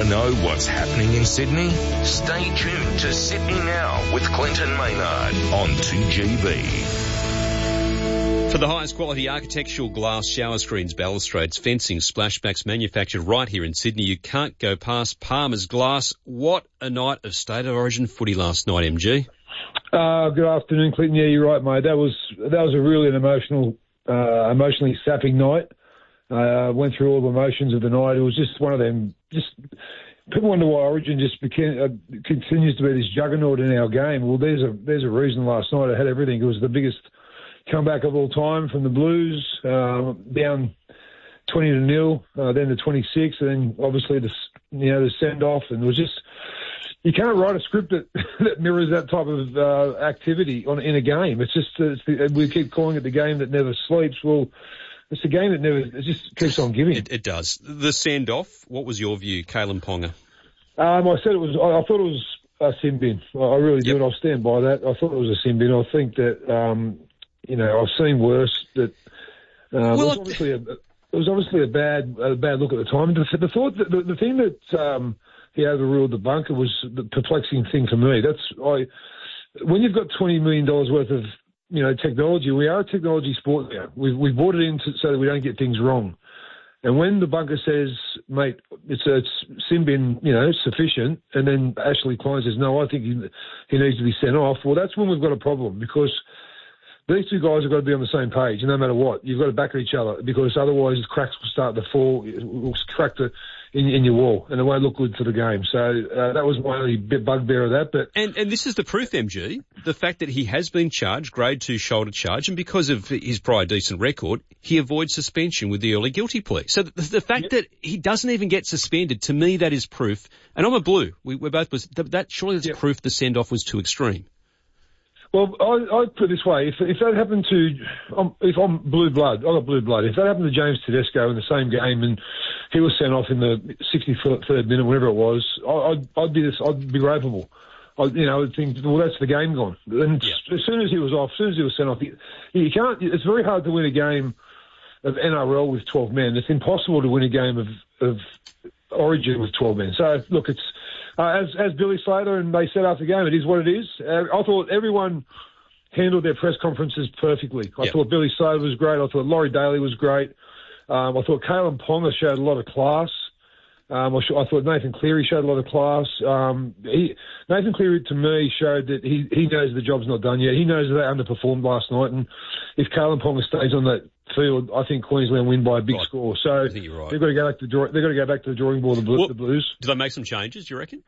know what's happening in Sydney? Stay tuned to Sydney Now with Clinton Maynard on 2GB. For the highest quality architectural glass, shower screens, balustrades, fencing, splashbacks manufactured right here in Sydney, you can't go past Palmer's Glass. What a night of State of Origin footy last night, MG. Good afternoon, Clinton. Yeah, you're right, mate. That was a really emotionally sapping night. Went through all the emotions of the night. It was just one of them. Just people wonder why Origin just continues to be this juggernaut in our game. Well, there's a reason. Last night it had everything. It was the biggest comeback of all time from the Blues, down 20-0, then the 26, and then obviously the send off, and it was just. You can't write a script that mirrors that type of activity in a game. It's just we keep calling it the game that never sleeps. Well, it's a game that it just keeps on giving. It does. The send off. What was your view, Kalen Ponga? I thought it was a sin bin. I really do, and I'll stand by that. I thought it was a sin bin. I think that I've seen worse. That it was obviously a bad look at the time. The thing that. He overruled the bunker was the perplexing thing for me. When you've got $20 million worth of technology, we are a technology sport now. We've brought it in so that we don't get things wrong. And when the bunker says, mate, it's sin bin, sufficient, and then Ashley Klein says, no, I think he needs to be sent off. Well, that's when we've got a problem, because these two guys have got to be on the same page, and no matter what, you've got to back each other, because otherwise cracks will start to fall. It will crack in your wall, and it won't look good for the game. So that was my only bugbear of that. But and this is the proof, MG, the fact that he has been charged, grade 2 shoulder charge, and because of his prior decent record, he avoids suspension with the early guilty plea. So the fact that he doesn't even get suspended, to me, that is proof. And I'm a Blue. We're both that. Surely that's proof the send off was too extreme. Well, I put it this way: if that happened if I'm blue blood, I got blue blood. If that happened to James Tedesco in the same game and he was sent off in the 63rd minute, whatever it was, I'd be grateful. I'd think, well, that's the game gone. And as soon as he was off, as soon as he was sent off, you can't. It's very hard to win a game of NRL with 12 men. It's impossible to win a game of Origin with 12 men. So look, it's. As Billy Slater and they said after the game, it is what it is. I thought everyone handled their press conferences perfectly. I thought Billy Slater was great. I thought Laurie Daly was great. I thought Kalen Ponga showed a lot of class. I thought Nathan Cleary showed a lot of class. Nathan Cleary, to me, showed that he knows the job's not done yet. He knows that they underperformed last night, and if Kalen Ponga stays on that field, I think Queensland win by a big score. So I think you're right. They've got to go back to the drawing board. The Blues. Do they make some changes? Do you reckon?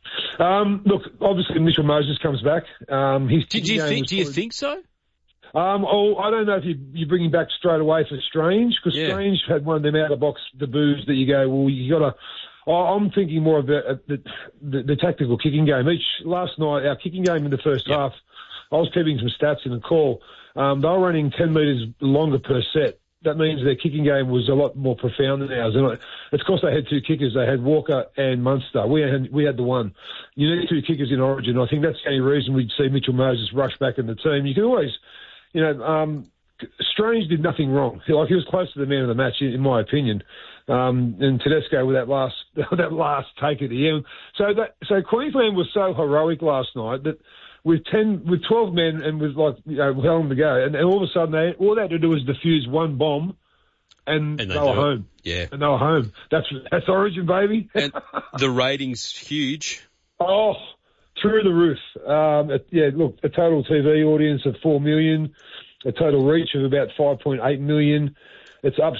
Look, obviously Mitchell Moses comes back. Do you think so? I don't know if you bring him back straight away for Strange, because Strange had one of them out of the box debuts that you go, well, you got to. I'm thinking more about the tactical kicking game. Last night, our kicking game in the first half, I was keeping some stats in the call. They were running 10 metres longer per set. That means their kicking game was a lot more profound than ours. And it's because they had two kickers. They had Walker and Munster. We had the one. You need two kickers in Origin. I think that's the only reason we'd see Mitchell Moses rush back in the team. You can always, Strange did nothing wrong. He was close to the man of the match, in my opinion. And Tedesco with that last take at the end. So Queensland was so heroic last night that with 12 men and with hell to go, and all of a sudden all they had to do was defuse one bomb, and they were home. Yeah, and they were home. That's Origin, baby. And the ratings huge. Oh, through the roof. Look, a total TV audience of 4 million, a total reach of about 5.8 million. It's up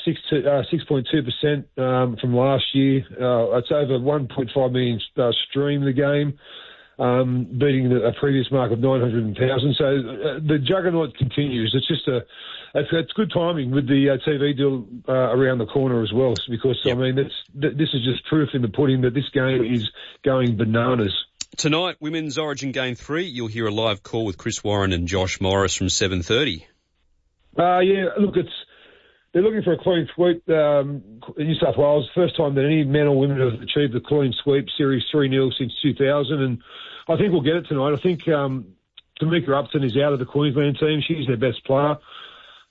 6.2% from last year. It's over 1.5 million stream the game, beating a previous mark of 900,000. So the juggernaut continues. It's just it's good timing with the TV deal around the corner as well, because I mean this is just proof in the pudding that this game is going bananas. Tonight, Women's Origin Game 3, you'll hear a live call with Chris Warren and Josh Morris from 7:30. Look, they're looking for a clean sweep in New South Wales. First time that any men or women have achieved a clean sweep, Series 3-0 since 2000, and I think we'll get it tonight. I think Tamika Upton is out of the Queensland team. She's their best player.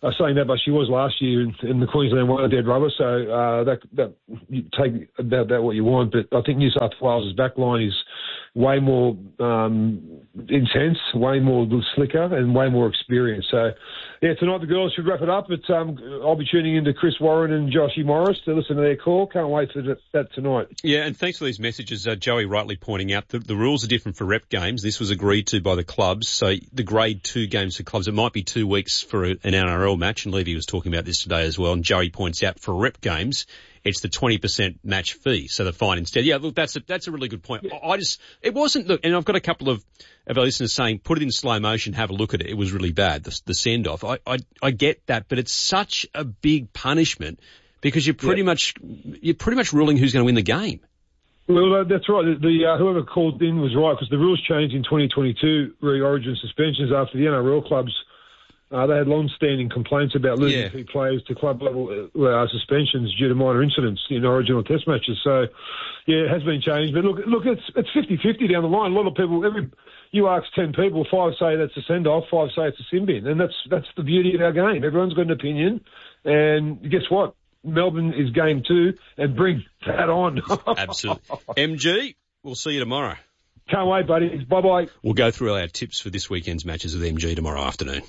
saying that, but she was last year in the Queensland one, a dead rubber. So that you take about that what you want. But I think New South Wales' back line is way more intense, way more slicker, and way more experienced. So, yeah, tonight the girls should wrap it up. But I'll be tuning into Chris Warren and Joshy Morris to listen to their call. Can't wait for that tonight. Yeah, and thanks for these messages. Joey rightly pointing out that the rules are different for rep games. This was agreed to by the clubs. So the grade 2 games for clubs, it might be 2 weeks for an NRL match. And Levy was talking about this today as well. And Joey points out for rep games, it's the 20% match fee, so the fine instead. Yeah, look, that's a really good point. Yeah. It wasn't, look, and I've got a couple of our listeners saying, put it in slow motion, have a look at it. It was really bad, the send-off. I get that, but it's such a big punishment because you're pretty much ruling who's going to win the game. Well, that's right. Whoever called in was right because the rules changed in 2022, re-origin suspensions after the NRL clubs. They had long-standing complaints about losing key players to club-level suspensions due to minor incidents in Origin or Test matches. So, yeah, it has been changed. But look, it's 50-50 down the line. A lot of people, you ask 10 people, 5 say that's a send-off, 5 say it's a sin bin, and that's the beauty of our game. Everyone's got an opinion, and guess what? Melbourne is game 2, and bring that on. Absolutely. MG, we'll see you tomorrow. Can't wait, buddy. Bye-bye. We'll go through our tips for this weekend's matches with MG tomorrow afternoon.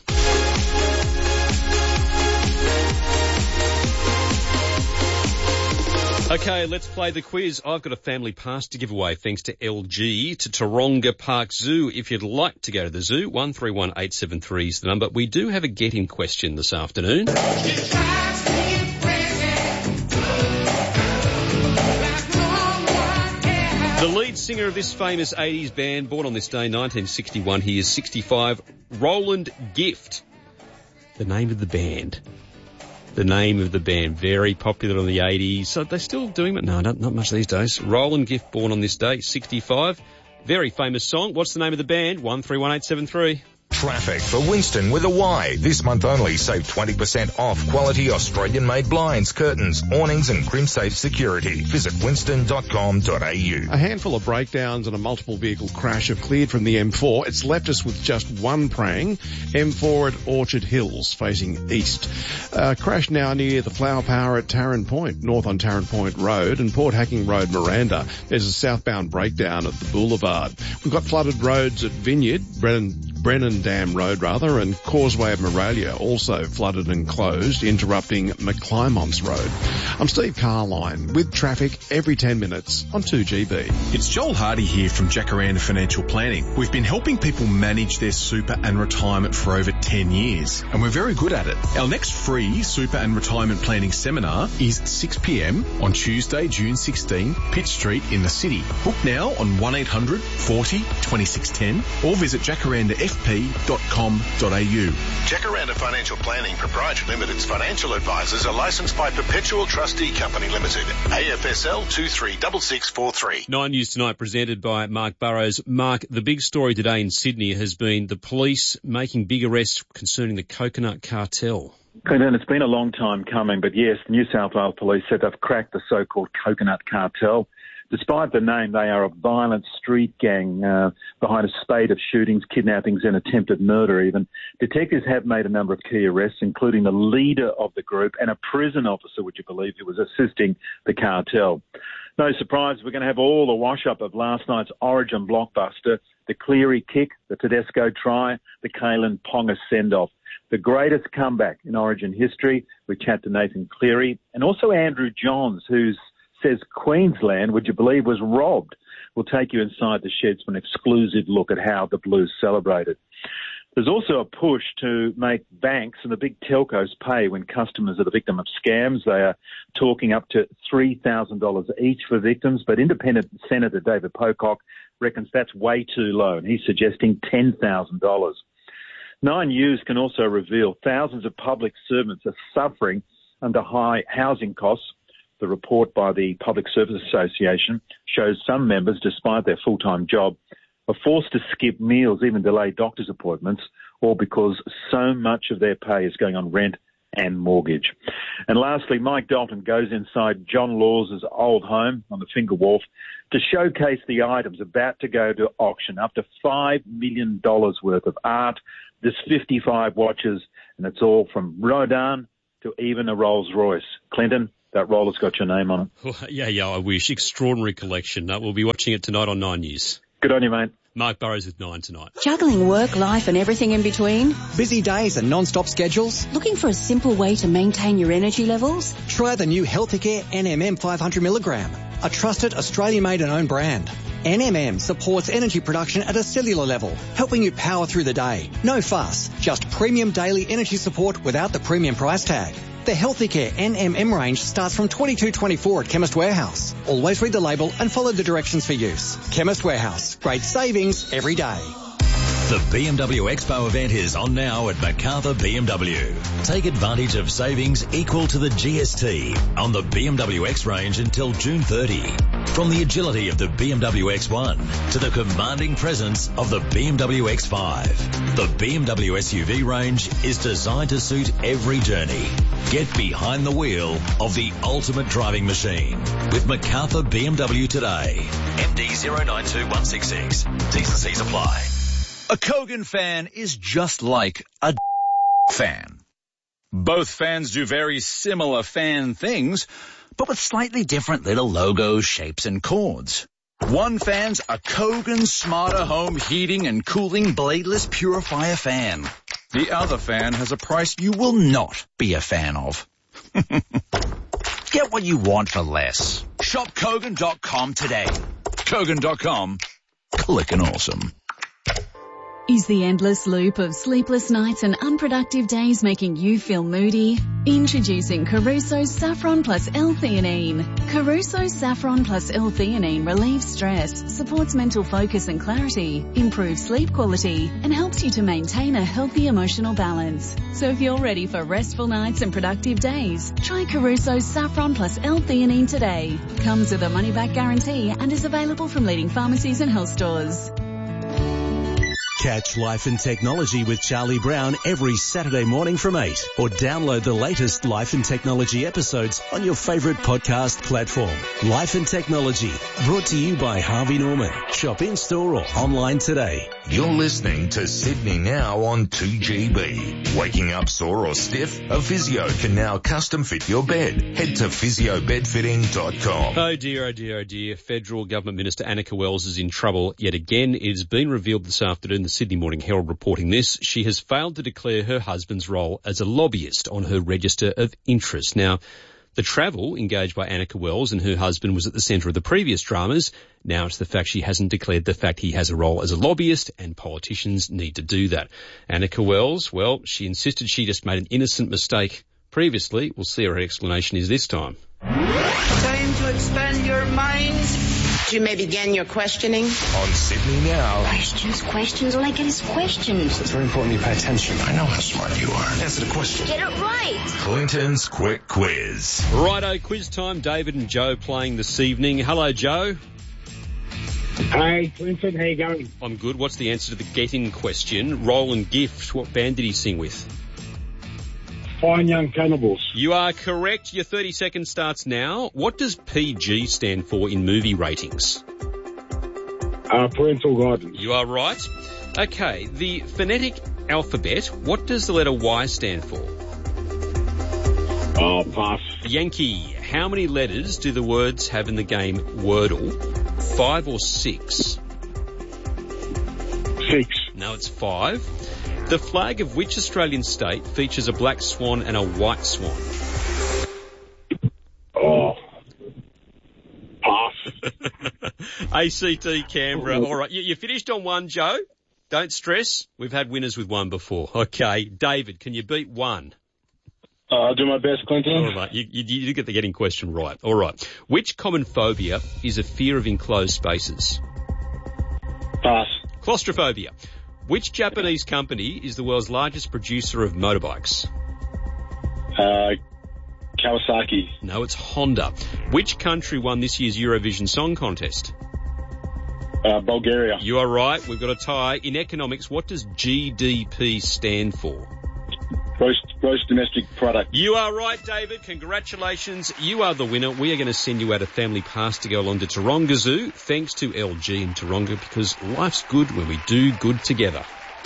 Okay, let's play the quiz. I've got a family pass to give away thanks to LG to Taronga Park Zoo. If you'd like to go to the zoo, 131873 is the number. We do have a get-in question this afternoon. The lead singer of this famous 80s band, born on this day, 1961, he is 65, Roland Gift. The name of the band. The name of the band, very popular in the 80s. So they're still doing it? No, not much these days. Roland Gift, born on this day, 65. Very famous song. What's the name of the band? 131873. Traffic for Winston with a Y. This month only, save 20% off quality Australian-made blinds, curtains, awnings and CrimSafe security. Visit winston.com.au. A handful of breakdowns and a multiple vehicle crash have cleared from the M4. It's left us with just one praying. M4 at Orchard Hills, facing east. Crash now near the Flower Power at Tarrant Point, north on Tarrant Point Road, and Port Hacking Road, Miranda. There's a southbound breakdown at the Boulevard. We've got flooded roads at Vineyard, Brennan Dam Road and Causeway of Moralia also flooded and closed, interrupting McClymonts Road. I'm Steve Carline with traffic every 10 minutes on 2GB. It's Joel Hardy here from Jacaranda Financial Planning. We've been helping people manage their super and retirement for over 10 years, and we're very good at it. Our next free super and retirement planning seminar is 6 p.m. on Tuesday, June 16, Pitt Street in the city. Book now on 1800 40 2610 or visit jacarandafp.com.au. Jacaranda Financial Planning Proprietary Limited's financial advisors are licensed by Perpetual Trustee Company Limited, AFSL 236643. 9 News Tonight presented by Mark Burrows. Mark, the big story today in Sydney has been the police making big arrests concerning the coconut cartel. Clinton, it's been a long time coming, but yes, New South Wales Police said they've cracked the so-called coconut cartel. Despite the name, they are a violent street gang behind a spate of shootings, kidnappings and attempted murder even. Detectives have made a number of key arrests, including the leader of the group and a prison officer, would you believe, who was assisting the cartel. No surprise, we're going to have all the wash-up of last night's Origin blockbuster, the Cleary kick, the Tedesco try, the Kalen Ponga send-off. The greatest comeback in Origin history. We chat to Nathan Cleary and also Andrew Johns, who says Queensland, would you believe, was robbed. We'll take you inside the sheds for an exclusive look at how the Blues celebrated. There's also a push to make banks and the big telcos pay when customers are the victim of scams. They are talking up to $3,000 each for victims, but Independent Senator David Pocock reckons that's way too low, and he's suggesting $10,000. 9 News can also reveal thousands of public servants are suffering under high housing costs. The report by the Public Service Association shows some members, despite their full-time job, are forced to skip meals, even delay doctor's appointments, all because so much of their pay is going on rent and Mortgage. And lastly, Mike Dalton goes inside John Laws's old home on the Finger Wharf to showcase the items about to go to auction, up to $5 million worth of art. There's 55 watches, and it's all from Rodin to even a Rolls-Royce. Clinton, that roller's got your name on it. Well, yeah, I wish. Extraordinary collection. We'll be watching it tonight on 9 News. Good on you, mate. Mark Burrows with 9 tonight. Juggling work, life and everything in between? Busy days and non-stop schedules? Looking for a simple way to maintain your energy levels? Try the new Healthicare NMM 500mg, a trusted Australian-made and owned brand. NMM supports energy production at a cellular level, helping you power through the day. No fuss, just premium daily energy support without the premium price tag. The Healthicare NMM range starts from $22.24 at Chemist Warehouse. Always read the label and follow the directions for use. Chemist Warehouse. Great savings every day. The BMW Expo event is on now at Macarthur BMW. Take advantage of savings equal to the GST on the BMW X range until June 30. From the agility of the BMW X1 to the commanding presence of the BMW X5, the BMW SUV range is designed to suit every journey. Get behind the wheel of the ultimate driving machine with Macarthur BMW today. MD 092166. T's and C's apply. A Kogan fan is just like a fan. Both fans do very similar fan things, but with slightly different little logos, shapes, and cords. One fan's a Kogan Smarter Home Heating and Cooling Bladeless Purifier fan. The other fan has a price you will not be a fan of. Get what you want for less. Shop Kogan.com today. Kogan.com. Clickin' awesome. Is the endless loop of sleepless nights and unproductive days making you feel moody? Introducing Caruso's Saffron Plus L-theanine. Caruso's Saffron Plus L-theanine relieves stress, supports mental focus and clarity, improves sleep quality, and helps you to maintain a healthy emotional balance. So if you're ready for restful nights and productive days, try Caruso's Saffron Plus L-theanine today. Comes with a money-back guarantee and is available from leading pharmacies and health stores. Catch Life and Technology with Charlie Brown every Saturday morning from 8, or download the latest Life and Technology episodes on your favourite podcast platform. Life and Technology, brought to you by Harvey Norman. Shop in-store or online today. You're listening to Sydney Now on 2GB. Waking up sore or stiff? A physio can now custom fit your bed. Head to physiobedfitting.com. Oh dear, oh dear, oh dear. Federal Government Minister Annika Wells is in trouble yet again. It has been revealed this afternoon, the Sydney Morning Herald reporting this. She has failed to declare her husband's role as a lobbyist on her register of interest. Now, the travel engaged by Annika Wells and her husband was at the centre of the previous dramas. Now it's the fact she hasn't declared the fact he has a role as a lobbyist, and politicians need to do that. Annika Wells, well, she insisted she just made an innocent mistake previously. We'll see what her explanation is this time. Time to expand your minds. You may begin your questioning. On Sydney Now. Questions like it is questions. It's very important you pay attention. I know how smart you are. Answer the question. Get it right. Clinton's Quick Quiz. Righto, quiz time. David and Joe playing this evening. Hello, Joe. Hey, Clinton. How you going? I'm good. What's the answer to the get-in question? Roland Gift, what band did he sing with? Fine Young Cannibals. You are correct. Your 30 seconds starts now. What does PG stand for in movie ratings? Parental guidance. You are right. Okay, the phonetic alphabet, what does the letter Y stand for? Pass. Yankee. How many letters do the words have in the game Wordle? 5 or 6? 6. No, it's 5. The flag of which Australian state features a black swan and a white swan? Pass. ACT Canberra. All right, you finished on one, Joe. Don't stress. We've had winners with one before. Okay, David, can you beat one? I'll do my best, Clinton. All right, you get the getting question right. All right. Which common phobia is a fear of enclosed spaces? Pass. Claustrophobia. Which Japanese company is the world's largest producer of motorbikes? Kawasaki. No, it's Honda. Which country won this year's Eurovision Song Contest? Bulgaria. You are right. We've got a tie. In economics, what does GDP stand for? gross domestic product. You are right, David. Congratulations. You are the winner. We are going to send you out a family pass to go along to Taronga Zoo, thanks to LG in Taronga, because life's good when we do good together.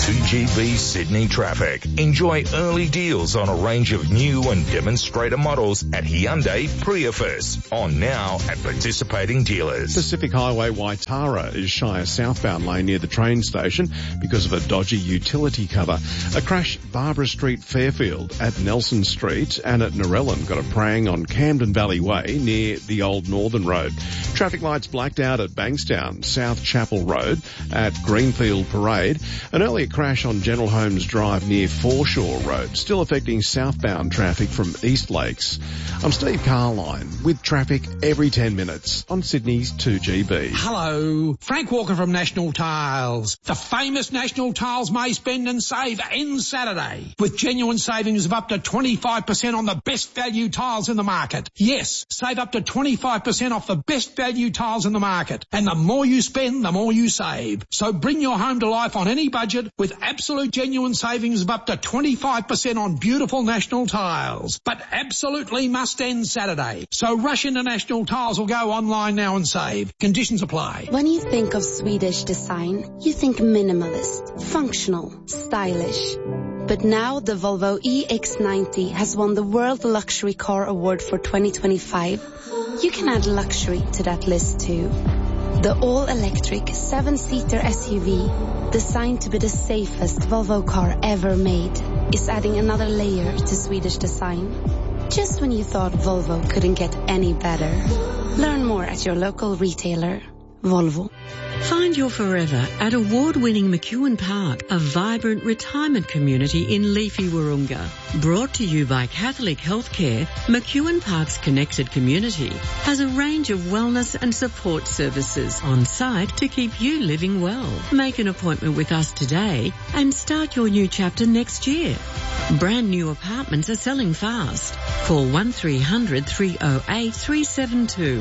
2GB Sydney traffic. Enjoy early deals on a range of new and demonstrator models at Hyundai Prius. On now at participating dealers. Pacific Highway Waitara is shy a southbound lane near the train station because of a dodgy utility cover. A crash Barbara Street Fairfield at Nelson Street and at Narellan got a prang on Camden Valley Way near the Old Northern Road. Traffic lights blacked out at Bankstown, South Chapel Road at Greenfield Parade. An earlier crash on General Holmes Drive near Foreshore Road, still affecting southbound traffic from East Lakes. I'm Steve Carline with traffic every 10 minutes on Sydney's 2GB. Hello, Frank Walker from National Tiles. The famous National Tiles May Spend and Save ends Saturday with genuine savings of up to 25% on the best value tiles in the market. Yes, save up to 25% off the best value tiles in the market. And the more you spend, the more you save. So bring your home to life on any budget with absolute genuine savings of up to 25% on beautiful National Tiles. But absolutely must end Saturday. So rush into National Tiles or go online now and save. Conditions apply. When you think of Swedish design, you think minimalist, functional, stylish. But now the Volvo EX90 has won the World Luxury Car Award for 2025. You can add luxury to that list too. The all-electric 7-seater SUV, designed to be the safest Volvo car ever made, is adding another layer to Swedish design. Just when you thought Volvo couldn't get any better. Learn more at your local retailer. Volvo. Find your forever at award-winning McEwen Park, a vibrant retirement community in leafy Wahroonga. Brought to you by Catholic Healthcare, McEwen Park's connected community has a range of wellness and support services on site to keep you living well. Make an appointment with us today and start your new chapter next year. Brand new apartments are selling fast. Call 1300 308 372.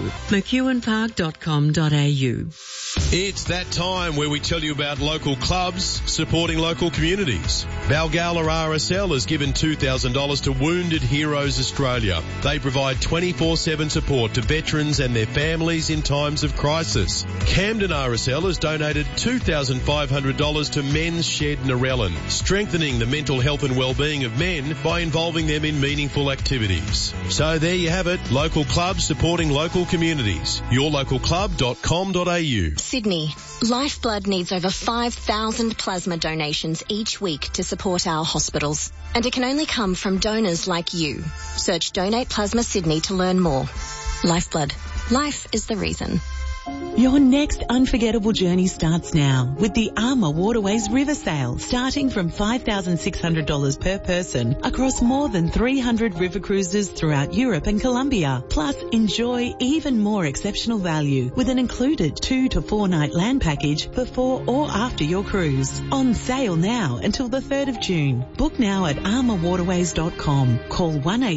McEwenpark.com.au. It's that time where we tell you about local clubs supporting local communities. Balgowlah RSL has given $2,000 to Wounded Heroes Australia. They provide 24/7 support to veterans and their families in times of crisis. Camden RSL has donated $2,500 to Men's Shed Narellan, strengthening the mental health and well-being of men by involving them in meaningful activities. So there you have it, local clubs supporting local communities. yourlocalclub.com.au. Sydney. Lifeblood needs over 5,000 plasma donations each week to support our hospitals. And it can only come from donors like you. Search Donate Plasma Sydney to learn more. Lifeblood. Life is the reason. Your next unforgettable journey starts now with the Armour Waterways River Sail, starting from $5,600 per person across more than 300 river cruises throughout Europe and Colombia. Plus, enjoy even more exceptional value with an included 2 to 4 night land package before or after your cruise. On sale now until the 3rd of June. Book now at armourwaterways.com. Call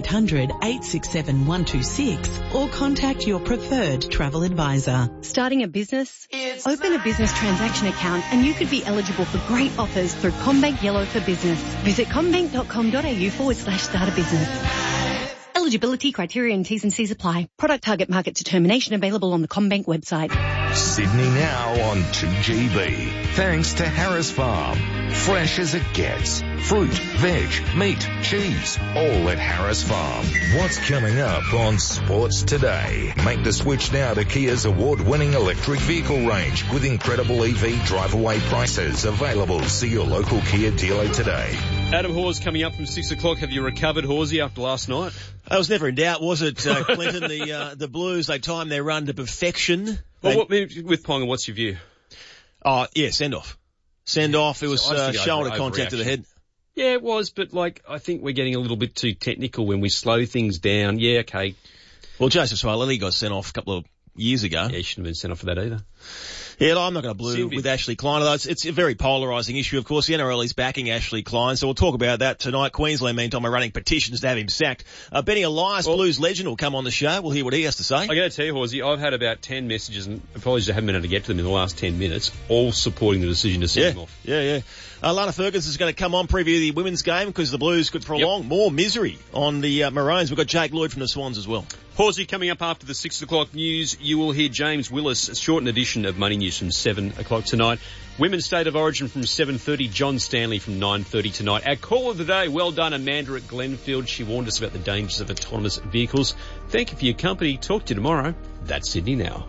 1-800-867-126 or contact your preferred travel advisor. Starting a business? Open a business transaction account and you could be eligible for great offers through CommBank Yellow for Business. Visit commbank.com.au/start a business. Eligibility criteria and T's and C's apply. Product target market determination available on the CommBank website. Sydney now on 2GB. Thanks to Harris Farm. Fresh as it gets. Fruit, veg, meat, cheese, all at Harris Farm. What's coming up on Sports Today? Make the switch now to Kia's award-winning electric vehicle range with incredible EV drive-away prices available. See your local Kia dealer today. Adam Hawes coming up from 6 o'clock. Have you recovered, Horsey, after last night? I was never in doubt, was it, Clinton? The Blues, they timed their run to perfection. Well, with Ponga, what's your view? Oh, yeah, send-off. Send-off. It was shoulder contact to the head. Yeah, it was, but I think we're getting a little bit too technical when we slow things down. Yeah, okay. Well, Joseph Suaalii got sent off a couple of years ago. Yeah, he shouldn't have been sent off for that either. Yeah, I'm not going to blue with Ashley Klein, although it's a very polarising issue, of course. The NRL is backing Ashley Klein, so we'll talk about that tonight. Queensland, meantime, are running petitions to have him sacked. Benny Elias, Blues legend, will come on the show. We'll hear what he has to say. I got to tell you, Horsey, I've had about 10 messages, and apologies I haven't been able to get to them in the last 10 minutes, all supporting the decision to send him off. Yeah. Lana Ferguson is going to come on, preview the women's game, because the Blues could prolong more misery on the Maroons. We've got Jake Lloyd from the Swans as well. Horsey, coming up after the 6 o'clock news, you will hear James Willis, a shortened edition of Money News from 7 o'clock tonight. Women's State of Origin from 7:30, John Stanley from 9:30 tonight. Our call of the day, well done Amanda at Glenfield. She warned us about the dangers of autonomous vehicles. Thank you for your company. Talk to you tomorrow. That's Sydney Now.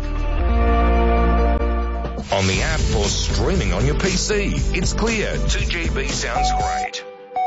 On the app or streaming on your PC. It's clear. 2GB sounds great.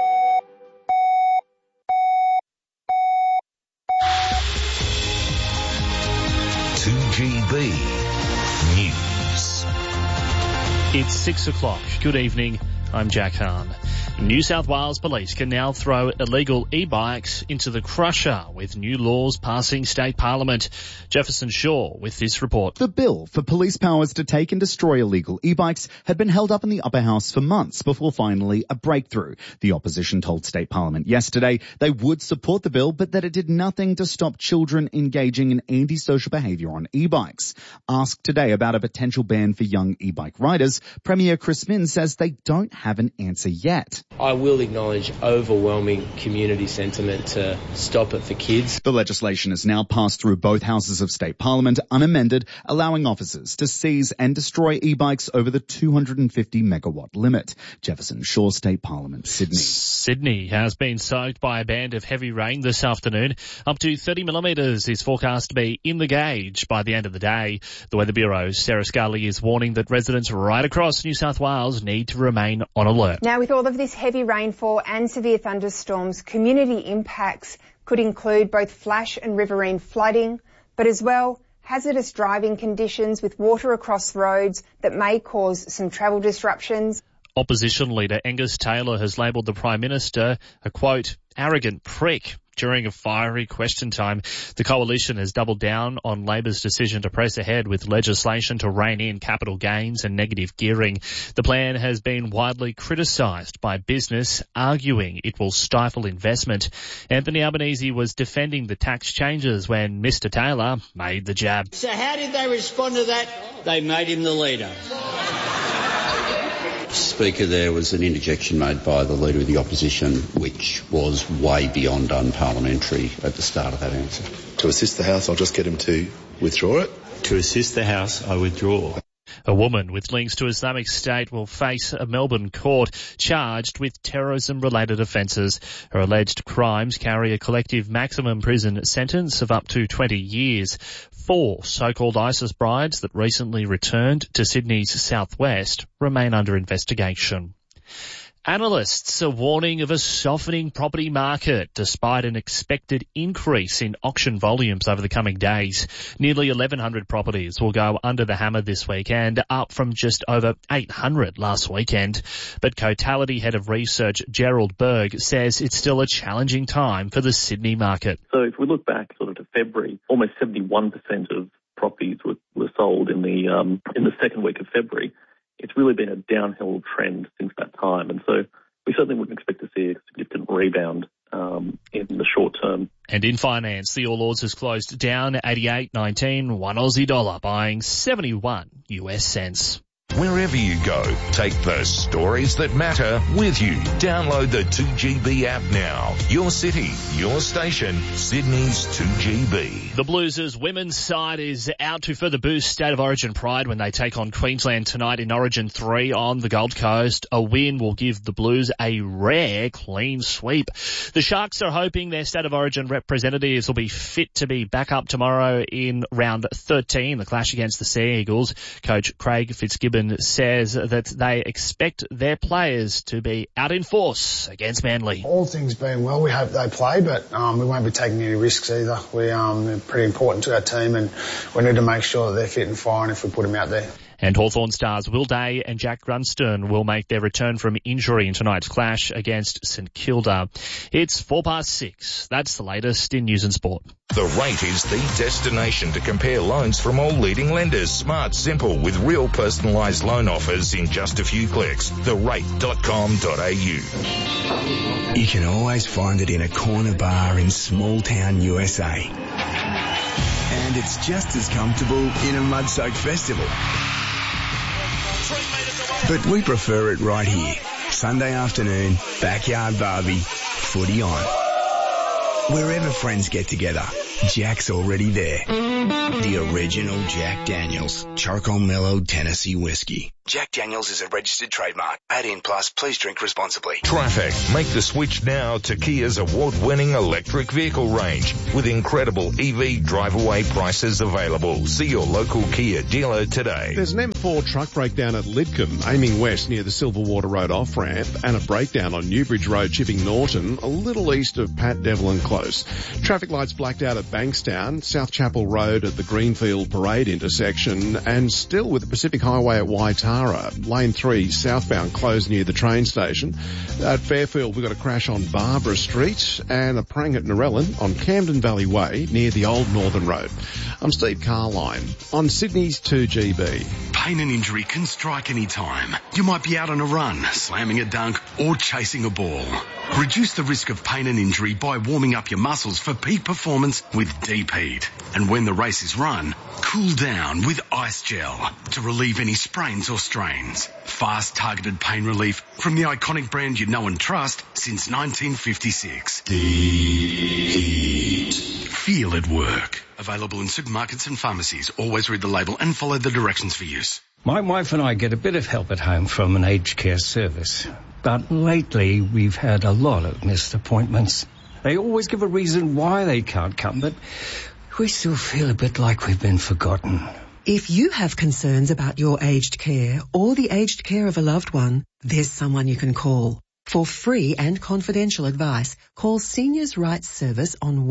News. It's 6 o'clock. Good evening. I'm Jack Hahn. New South Wales Police can now throw illegal e-bikes into the crusher with new laws passing state parliament. Jefferson Shaw with this report. The bill for police powers to take and destroy illegal e-bikes had been held up in the upper house for months before finally a breakthrough. The opposition told state parliament yesterday they would support the bill, but that it did nothing to stop children engaging in antisocial behaviour on e-bikes. Asked today about a potential ban for young e-bike riders, Premier Chris Minns says they don't have an answer yet. I will acknowledge overwhelming community sentiment to stop it for kids. The legislation is now passed through both houses of state parliament unamended, allowing officers to seize and destroy e-bikes over the 250 megawatt limit. Jefferson Shaw State Parliament, Sydney. Sydney has been soaked by a band of heavy rain this afternoon. Up to 30 millimetres is forecast to be in the gauge by the end of the day. The Weather Bureau's Sarah Scully is warning that residents right across New South Wales need to remain on alert. Now, with all of this heavy rainfall and severe thunderstorms, community impacts could include both flash and riverine flooding, but as well hazardous driving conditions with water across roads that may cause some travel disruptions. Opposition leader Angus Taylor has labelled the Prime Minister a, quote, arrogant prick. During a fiery question time, the coalition has doubled down on Labor's decision to press ahead with legislation to rein in capital gains and negative gearing. The plan has been widely criticised by business, arguing it will stifle investment. Anthony Albanese was defending the tax changes when Mr Taylor made the jab. So how did they respond to that? They made him the leader. Speaker, there was an interjection made by the Leader of the Opposition which was way beyond unparliamentary at the start of that answer. To assist the House, I'll just get him to withdraw it. To assist the House, I withdraw. A woman with links to Islamic State will face a Melbourne court charged with terrorism-related offences. Her alleged crimes carry a collective maximum prison sentence of up to 20 years. 4 so-called ISIS brides that recently returned to Sydney's southwest remain under investigation. Analysts are warning of a softening property market despite an expected increase in auction volumes over the coming days. Nearly 1,100 properties will go under the hammer this weekend, up from just over 800 last weekend. But Cotality Head of Research Gerald Berg says it's still a challenging time for the Sydney market. So if we look back sort of to February, almost 71% of properties were sold in the second week of February. It's really been a downhill trend since that time. And so we certainly wouldn't expect to see a significant rebound in the short term. And in finance, the All Ords has closed down 88.19, $1 Aussie, buying 71 US cents. Wherever you go, take the stories that matter with you. Download the 2GB app now. Your city, your station, Sydney's 2GB. The Blues' women's side is out to further boost State of Origin pride when they take on Queensland tonight in Origin 3 on the Gold Coast. A win will give the Blues a rare clean sweep. The Sharks are hoping their State of Origin representatives will be fit to be back up tomorrow in round 13, the clash against the Sea Eagles. Coach Craig Fitzgibbon says that they expect their players to be out in force against Manly. All things being well, we hope they play, but we won't be taking any risks either. They're pretty important to our team, and we need to make sure that they're fit and fine if we put them out there. And Hawthorn stars Will Day and Jack Grunston will make their return from injury in tonight's clash against St Kilda. It's 6:04. That's the latest in news and sport. The Rate is the destination to compare loans from all leading lenders. Smart, simple, with real personalised loan offers in just a few clicks. therate.com.au. You can always find it in a corner bar in small town USA. And it's just as comfortable in a mud-soaked festival. But we prefer it right here. Sunday afternoon, backyard barbie, footy on. Wherever friends get together, Jack's already there. The original Jack Daniels, charcoal mellowed Tennessee whiskey. Jack Daniels is a registered trademark. 18+, please drink responsibly. Traffic. Make the switch now to Kia's award-winning electric vehicle range with incredible EV drive-away prices available. See your local Kia dealer today. There's an M4 truck breakdown at Lidcombe, aiming west near the Silverwater Road off-ramp, and a breakdown on Newbridge Road, chipping Norton, a little east of Pat Devlin Close. Traffic lights blacked out at Bankstown, South Chapel Road at the Greenfield Parade intersection, and still with the Pacific Highway at Waitara. Lane 3 southbound closed near the train station. At Fairfield, we've got a crash on Barbara Street and a prang at Narellan on Camden Valley Way near the Old Northern Road. I'm Steve Carline on Sydney's 2GB. Pain and injury can strike any time. You might be out on a run, slamming a dunk or chasing a ball. Reduce the risk of pain and injury by warming up your muscles for peak performance with Deep Heat. And when the race is run, cool down with Ice Gel to relieve any sprains or strains. Fast targeted pain relief from the iconic brand you know and trust since 1956. Deep Heat. Feel it work. Available in supermarkets and pharmacies. Always read the label and follow the directions for use. My wife and I get a bit of help at home from an aged care service. But lately, we've had a lot of missed appointments. They always give a reason why they can't come, but we still feel a bit like we've been forgotten. If you have concerns about your aged care or the aged care of a loved one, there's someone you can call. For free and confidential advice, call Seniors' Rights Service on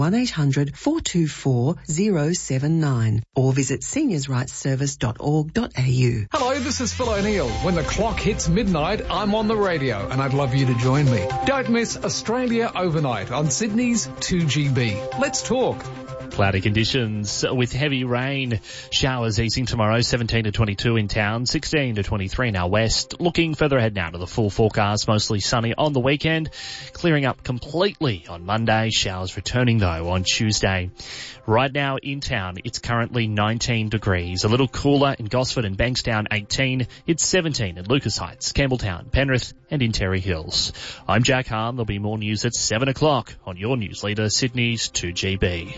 1-800-424-079 or visit seniorsrightsservice.org.au. Hello, this is Phil O'Neill. When the clock hits midnight, I'm on the radio and I'd love you to join me. Don't miss Australia Overnight on Sydney's 2GB. Let's talk. Cloudy conditions with heavy rain. Showers easing tomorrow, 17 to 22 in town, 16 to 23 in our west. Looking further ahead now to the full forecast, mostly sunny on the weekend, clearing up completely on Monday. Showers returning though on Tuesday. Right now in town, it's currently 19 degrees. A little cooler in Gosford and Bankstown, 18. It's 17 at Lucas Heights, Campbelltown, Penrith and in Terry Hills. I'm Jack Hahn. There'll be more news at 7 o'clock on your news leader, Sydney's 2GB.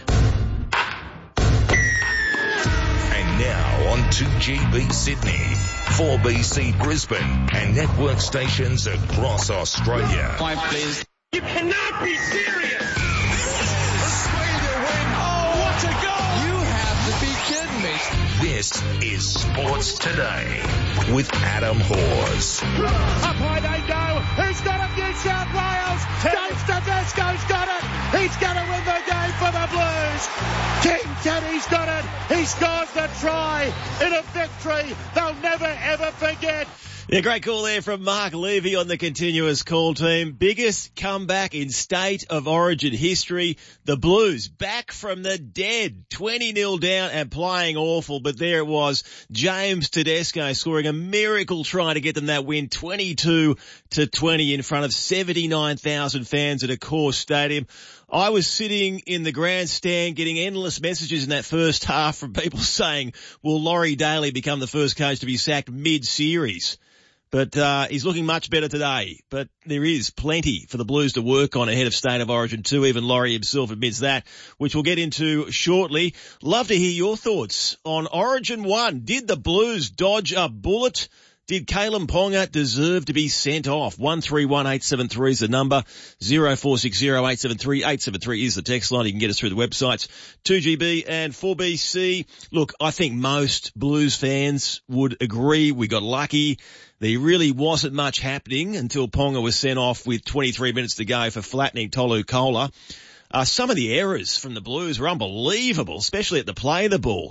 Now on 2GB Sydney, 4BC Brisbane and network stations across Australia. Please. You cannot be serious! Australia win! Oh, what a goal! You have to be kidding me. This is Sports Today with Adam Hawes. Up high they go. Who's got it? New South Wales. James Tedesco's got it. He's going to win the game for the Blues. King Teddy's got it. He scores the try in a victory they'll never ever forget. Yeah, great call there from Mark Levy on the continuous call team. Biggest comeback in State of Origin history. The Blues back from the dead, 20-0 down and playing awful. But there it was, James Tedesco scoring a miracle try to get them that win, 22-20 in front of 79,000 fans at Accor Stadium. I was sitting in the grandstand getting endless messages in that first half from people saying, will Laurie Daly become the first coach to be sacked mid-series? But he's looking much better today. But there is plenty for the Blues to work on ahead of State of Origin 2. Even Laurie himself admits that, which we'll get into shortly. Love to hear your thoughts on Origin 1. Did the Blues dodge a bullet? Did Kalyn Ponga deserve to be sent off? 131873 is the number. 0460873873 is the text line. You can get us through the websites 2GB and 4BC. Look, I think most Blues fans would agree we got lucky. There really wasn't much happening until Ponga was sent off with 23 minutes to go for flattening Tolu Kola. Some of the errors from the Blues were unbelievable, especially at the play of the ball.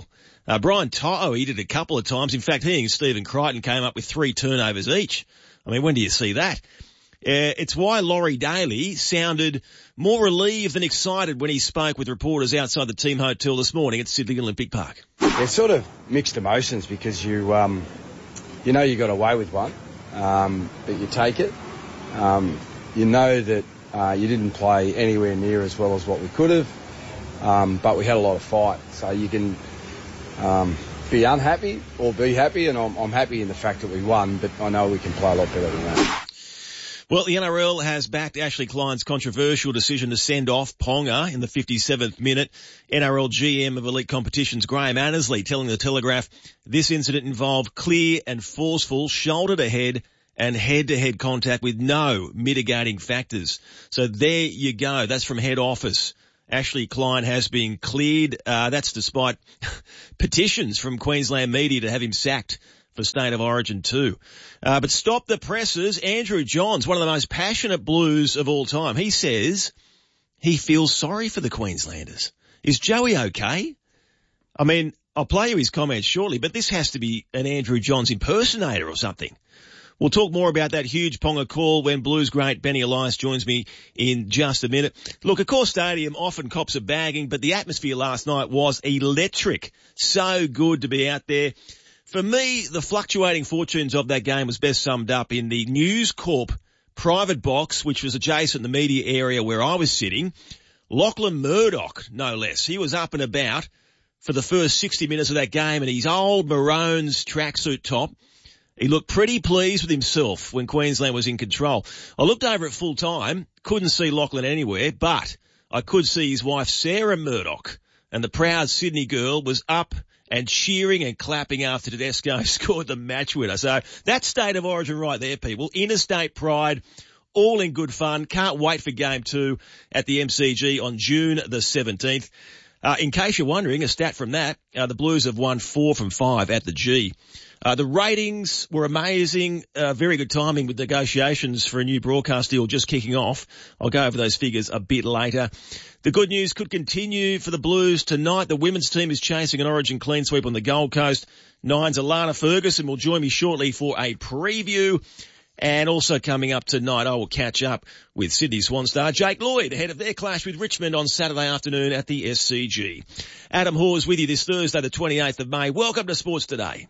Brian To'o, he did a couple of times. In fact, he and Stephen Crichton came up with 3 turnovers each. I mean, when do you see that? It's why Laurie Daly sounded more relieved than excited when he spoke with reporters outside the team hotel this morning at Sydney Olympic Park. It's sort of mixed emotions because you know you got away with one, but you take it. You know that you didn't play anywhere near as well as what we could have, but we had a lot of fight. So you can be unhappy or be happy, and I'm happy in the fact that we won, but I know we can play a lot better than that. Well, the NRL has backed Ashley Klein's controversial decision to send off Ponga in the 57th minute. NRL GM of Elite Competitions Graham Annesley telling the Telegraph this incident involved clear and forceful shoulder-to-head and head-to-head contact with no mitigating factors. So there you go. That's from head office. Ashley Klein has been cleared. That's despite petitions from Queensland media to have him sacked for State of Origin too. But stop the presses. Andrew Johns, one of the most passionate Blues of all time. He says he feels sorry for the Queenslanders. Is Joey okay? I mean, I'll play you his comments shortly, but this has to be an Andrew Johns impersonator or something. We'll talk more about that huge Ponga call when Blues great Benny Elias joins me in just a minute. Look, Accor Stadium often cops a bagging, but the atmosphere last night was electric. So good to be out there. For me, the fluctuating fortunes of that game was best summed up in the News Corp private box, which was adjacent to the media area where I was sitting. Lachlan Murdoch, no less. He was up and about for the first 60 minutes of that game in his old Maroons tracksuit top. He looked pretty pleased with himself when Queensland was in control. I looked over at full time, couldn't see Lachlan anywhere, but I could see his wife Sarah Murdoch, and the proud Sydney girl was up and cheering and clapping after Tedesco scored the match winner. So that's State of Origin right there, people. Interstate pride, all in good fun. Can't wait for Game 2 at the MCG on June the 17th. In case you're wondering, a stat from that, the Blues have won 4 from 5 at the G. The ratings were amazing. Very good timing with negotiations for a new broadcast deal just kicking off. I'll go over those figures a bit later. The good news could continue for the Blues tonight. The women's team is chasing an Origin clean sweep on the Gold Coast. Nine's Alana Ferguson will join me shortly for a preview. And also coming up tonight, I will catch up with Sydney Swan star Jake Lloyd ahead of their clash with Richmond on Saturday afternoon at the SCG. Adam Hawes with you this Thursday, the 28th of May. Welcome to Sports Today.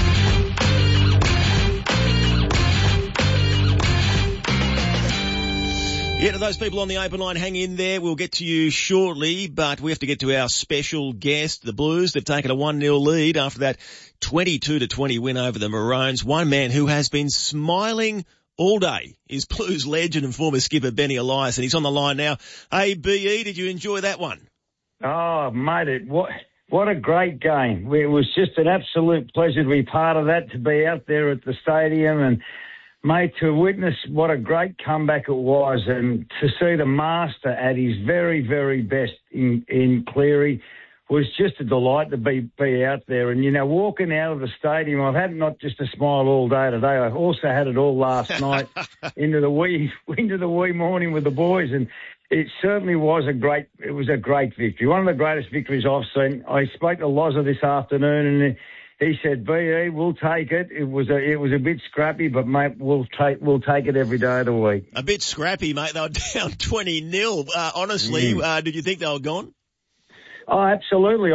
Yeah, to those people on the open line, hang in there. We'll get to you shortly, but we have to get to our special guest, the Blues. They've taken a 1-0 lead after that 22-20 win over the Maroons. One man who has been smiling all day is Blues legend and former skipper Benny Elias, and he's on the line now. Hey, BE, did you enjoy that one? Oh, mate, what a great game. It was just an absolute pleasure to be part of that, to be out there at the stadium and, mate, to witness what a great comeback it was, and to see the master at his very, very best in Cleary was just a delight to be out there. And, you know, walking out of the stadium, I've had not just a smile all day today, I've also had it all last night into the wee morning with the boys. And it certainly was a great victory. One of the greatest victories I've seen. I spoke to Loza this afternoon, and he said, "BE, we'll take it. It was a bit scrappy, but mate, we'll take it every day of the week." A bit scrappy, mate. They were down 20-0. Honestly, did you think they were gone? Oh, absolutely.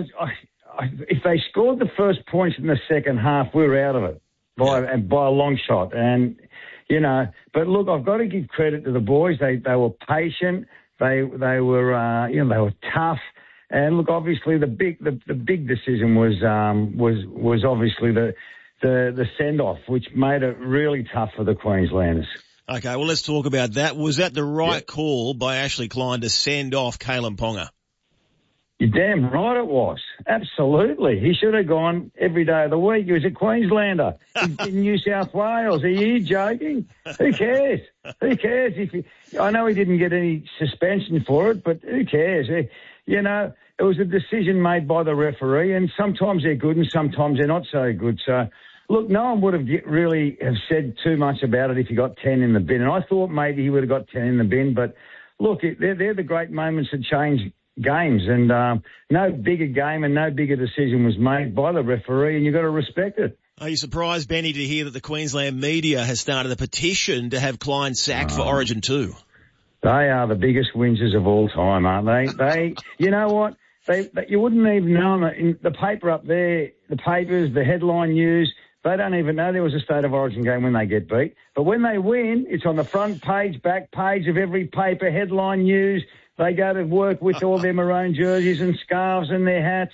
If they scored the first points in the second half, we were out of it by a long shot. And you know, but look, I've got to give credit to the boys. They were patient. They were they were tough. And look, obviously the big decision was obviously the send off, which made it really tough for the Queenslanders. Okay, well let's talk about that. Was that the right call by Ashley Klein to send off Kalyn Ponga? You're damn right it was. Absolutely. He should have gone every day of the week. He was a Queenslander in New South Wales. Are you joking? Who cares? Who cares? I know he didn't get any suspension for it, but who cares? You know, it was a decision made by the referee, and sometimes they're good and sometimes they're not so good. So, look, no one would have really have said too much about it if he got 10 in the bin. And I thought maybe he would have got 10 in the bin, but look, they're the great moments that change games. And no bigger game and no bigger decision was made by the referee, and you've got to respect it. Are you surprised, Benny, to hear that the Queensland media has started a petition to have Klein sacked for Origin 2? They are the biggest whingers of all time, aren't they? You know what? You wouldn't even know them. In the paper up there, the papers, the headline news, they don't even know there was a State of Origin game when they get beat. But when they win, it's on the front page, back page of every paper, headline news. They go to work with all their maroon jerseys and scarves and their hats.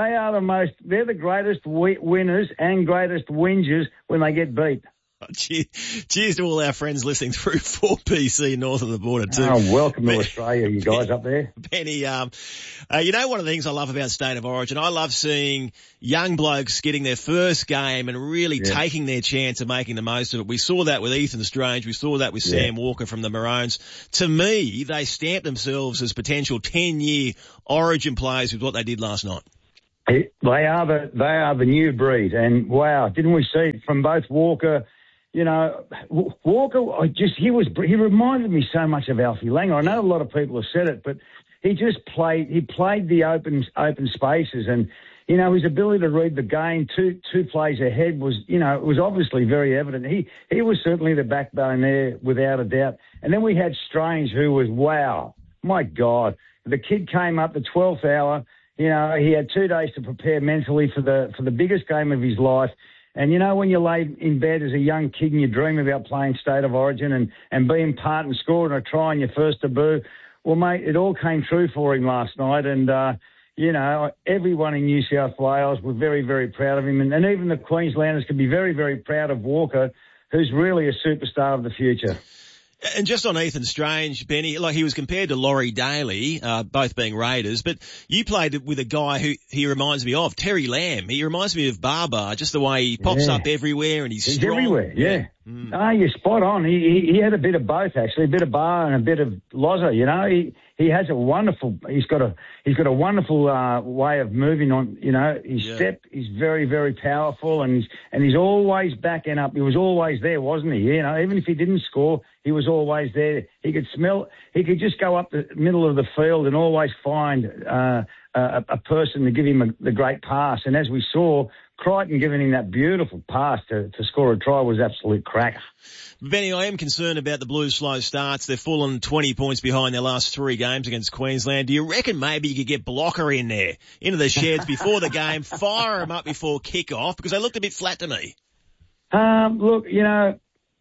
They're the greatest winners and greatest whingers when they get beat. Cheers to all our friends listening through 4PC north of the border too. Oh, welcome to Australia, you guys up there. Benny, you know one of the things I love about State of Origin, I love seeing young blokes getting their first game and really taking their chance of making the most of it. We saw that with Ethan Strange. We saw that with Sam Walker from the Maroons. To me, they stamped themselves as potential 10-year Origin players with what they did last night. They are the new breed, and wow, didn't we see it from both Walker? You know, Walker, he reminded me so much of Alfie Langer. I know a lot of people have said it, but he played the open spaces, and, you know, his ability to read the game two plays ahead was, you know, it was obviously very evident. He was certainly the backbone there without a doubt. And then we had Strange, who was, wow, my God. The kid came up the 12th hour. You know, he had 2 days to prepare mentally for the biggest game of his life. And, you know, when you lay in bed as a young kid and you dream about playing State of Origin and being part and scoring a try in your first debut, well, mate, it all came true for him last night. And, you know, everyone in New South Wales were very, very proud of him. And even the Queenslanders can be very, very proud of Walker, who's really a superstar of the future. And just on Ethan Strange, Benny, like he was compared to Laurie Daly, both being Raiders, but you played with a guy who he reminds me of, Terry Lamb. He reminds me of Barbar, just the way he pops up everywhere and he's strong. Everywhere, yeah. You're spot on. He had a bit of both, actually, a bit of Bar and a bit of Loza, you know. He has he's got a wonderful way of moving on, you know. His step is very, very powerful, and he's always backing up. He was always there, wasn't he? You know, even if he didn't score, he was always there. He could just go up the middle of the field and always find a person to give him the great pass. And as we saw, Crichton giving him that beautiful pass to score a try was absolute cracker. Benny, I am concerned about the Blues' slow starts. They've fallen 20 points behind their last 3 games against Queensland. Do you reckon maybe you could get Blocker in there, into the sheds before the game, fire him up before kick-off? Because they looked a bit flat to me. Look, you know,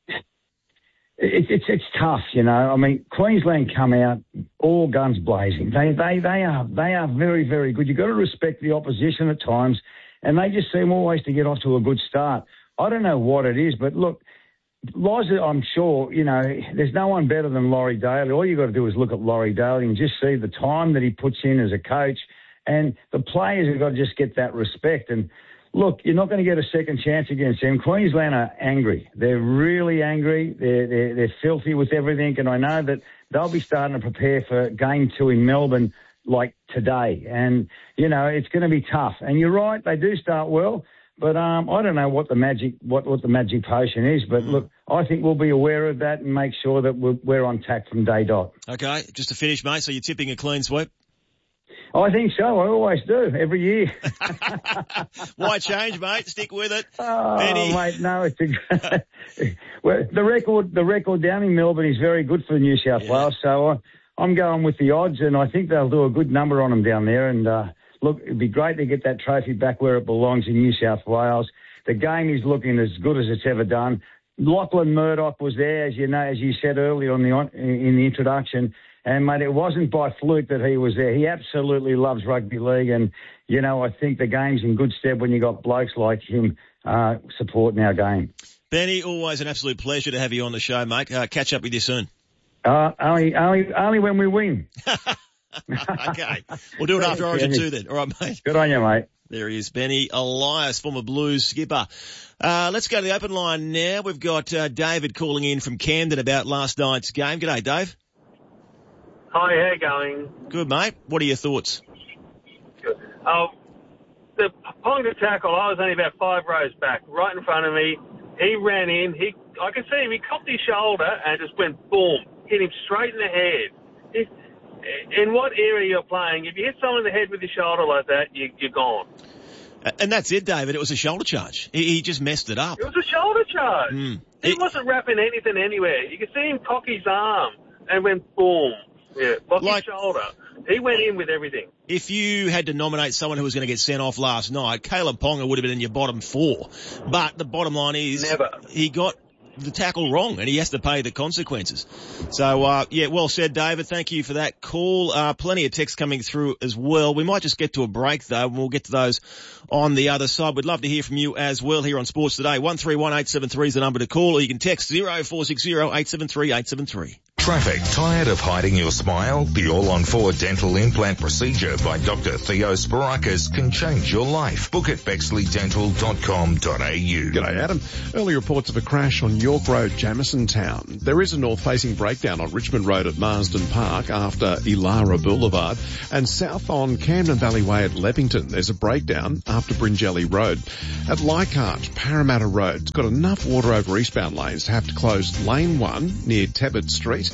it's tough, you know. I mean, Queensland come out all guns blazing. They are very, very good. You've got to respect the opposition at times, and they just seem always to get off to a good start. I don't know what it is, but look, Loza, I'm sure, you know, there's no one better than Laurie Daly. All you've got to do is look at Laurie Daly and just see the time that he puts in as a coach, and the players have got to just get that respect. And look, you're not going to get a second chance against them. Queensland are angry. They're really angry. They're filthy with everything, and I know that they'll be starting to prepare for Game 2 in Melbourne like today. And, you know, it's going to be tough. And you're right, they do start well. But I don't know what the magic potion is. But look, I think we'll be aware of that and make sure that we're on tack from day dot. Okay, just to finish, mate, so you're tipping a clean sweep? I think so. I always do, every year. Why change, mate? Stick with it. Oh, Benny. Mate, no. Well, the record down in Melbourne is very good for New South Wales. So I'm going with the odds, and I think they'll do a good number on them down there. And look, it'd be great to get that trophy back where it belongs in New South Wales. The game is looking as good as it's ever done. Lachlan Murdoch was there, as you know, as you said earlier in the introduction. And, mate, it wasn't by fluke that he was there. He absolutely loves rugby league. And, you know, I think the game's in good stead when you got blokes like him supporting our game. Benny, always an absolute pleasure to have you on the show, mate. Catch up with you soon. Only when we win. Okay. We'll do it after Origin 2 then. All right, mate. Good on you, mate. There he is, Benny Elias, former Blues skipper. Let's go to the open line now. We've got David calling in from Camden about last night's game. G'day, Dave. Hi, how you going? Good, mate. What are your thoughts? Good. The point of tackle, I was only about 5 rows back, right in front of me. He ran in. I could see him. He copped his shoulder and just went boom, hit him straight in the head. in what area you're playing, if you hit someone in the head with your shoulder like that, you're gone. And that's it, David. It was a shoulder charge. He just messed it up. It was a shoulder charge. He wasn't wrapping anything anywhere. You could see him cock his arm and went boom. Yeah, his shoulder. He went in with everything. If you had to nominate someone who was going to get sent off last night, Caleb Ponga would have been in your bottom 4. But the bottom line is he got the tackle wrong and he has to pay the consequences. So, well said, David. Thank you for that call. Plenty of texts coming through as well. We might just get to a break though, and we'll get to those on the other side. We'd love to hear from you as well here on Sports Today. 131873 is the number to call, or you can text 0460 873 873. Traffic. Tired of hiding your smile? The All-on-4 dental implant procedure by Dr. Theo Spirakis can change your life. Book at bexleydental.com.au. G'day, Adam. Early reports of a crash on York Road, Jamison Town. There is a north-facing breakdown on Richmond Road at Marsden Park after Ilara Boulevard, and south on Camden Valley Way at Leppington. There's a breakdown after Bringelly Road. At Leichhardt, Parramatta Road, it's got enough water over eastbound lanes to have to close Lane 1 near Tebbit Street.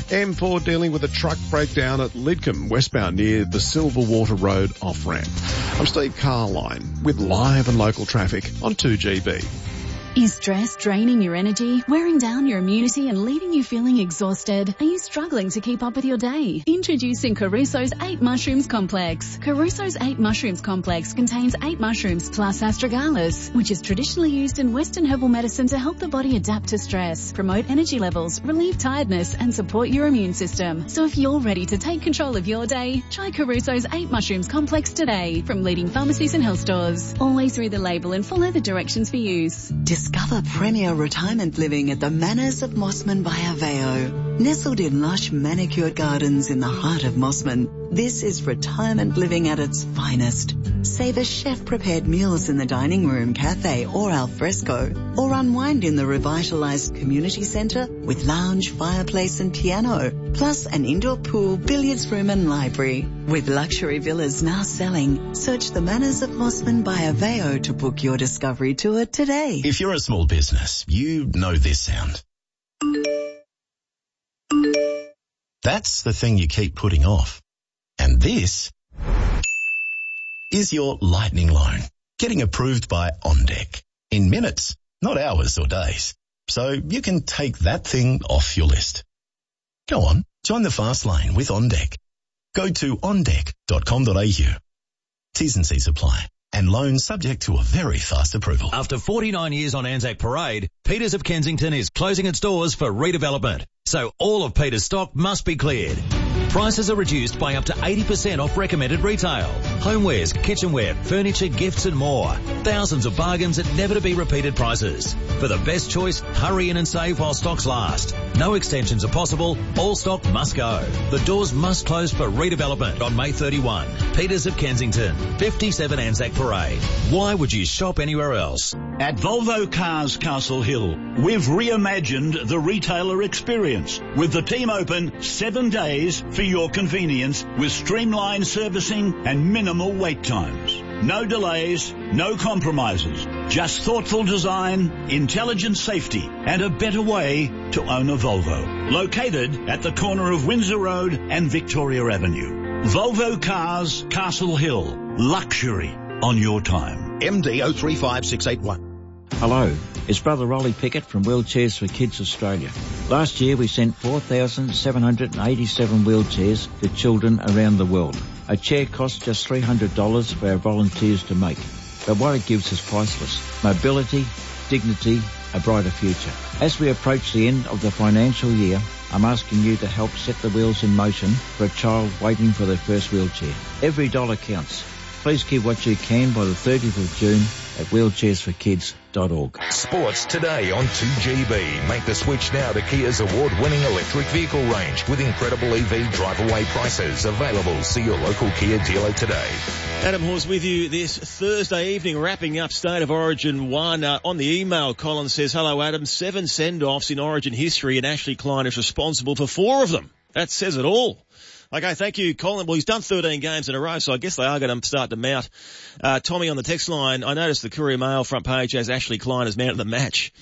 M4 dealing with a truck breakdown at Lidcombe, westbound near the Silverwater Road off-ramp. I'm Steve Carline with live and local traffic on 2GB. Is stress draining your energy, wearing down your immunity and leaving you feeling exhausted? Are you struggling to keep up with your day? Introducing Caruso's 8 Mushrooms Complex. Caruso's 8 Mushrooms Complex contains 8 mushrooms plus astragalus, which is traditionally used in Western herbal medicine to help the body adapt to stress, promote energy levels, relieve tiredness and support your immune system. So if you're ready to take control of your day, try Caruso's 8 Mushrooms Complex today from leading pharmacies and health stores. Always read the label and follow the directions for use. Discover premier retirement living at the Manors of Mossman by Aveo. Nestled in lush manicured gardens in the heart of Mossman, this is retirement living at its finest. Savor chef-prepared meals in the dining room, cafe or al fresco, or unwind in the revitalized community centre with lounge, fireplace and piano, plus an indoor pool, billiards room and library. With luxury villas now selling, search the Manors of Mossman by Aveo to book your discovery tour today. If you're a small business, you know this sound. That's the thing you keep putting off. And this is your lightning loan, getting approved by OnDeck in minutes, not hours or days. So you can take that thing off your list. Go on, join the fast lane with OnDeck. Go to ondeck.com.au. T's and C's apply. And loans subject to a very fast approval. After 49 years on Anzac Parade, Peters of Kensington is closing its doors for redevelopment. So all of Peters stock must be cleared. Prices are reduced by up to 80% off recommended retail. Homewares, kitchenware, furniture, gifts and more. Thousands of bargains at never to be repeated prices. For the best choice, hurry in and save while stocks last. No extensions are possible. All stock must go. The doors must close for redevelopment on May 31. Peters of Kensington, 57 Anzac Parade. Why would you shop anywhere else? At Volvo Cars Castle Hill, we've reimagined the retailer experience with the team open 7 days for your convenience with streamlined servicing and minimal wait times. No delays, no compromises, just thoughtful design, intelligent safety and a better way to own a Volvo. Located at the corner of Windsor Road and Victoria Avenue. Volvo Cars Castle Hill. Luxury on your time. MD 035681. Hello, it's Brother Rolly Pickett from Wheelchairs for Kids Australia. Last year we sent 4,787 wheelchairs to children around the world. A chair costs just $300 for our volunteers to make, but what it gives is priceless. Mobility, dignity, a brighter future. As we approach the end of the financial year, I'm asking you to help set the wheels in motion for a child waiting for their first wheelchair. Every dollar counts. Please give what you can by the 30th of June at wheelchairsforkids.org. Sports today on 2GB. Make the switch now to Kia's award-winning electric vehicle range with incredible EV drive-away prices. Available. See your local Kia dealer today. Adam Hawes with you this Thursday evening, wrapping up State of Origin 1. On the email, Colin says, hello Adam, 7 send-offs in Origin history and Ashley Klein is responsible for 4 of them. That says it all. Okay, thank you, Colin. Well, he's done 13 games in a row, so I guess they are going to start to mount. Tommy on the text line, I noticed the Courier Mail front page has Ashley Klein as man of the match.